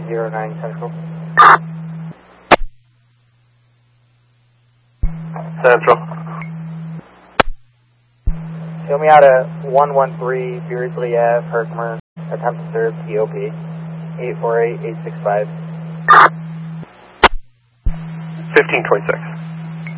09 Central. Central. Show me out at 113 Beardsley Ave, Herkimer. Attempt to serve TOP 848-865. 1526.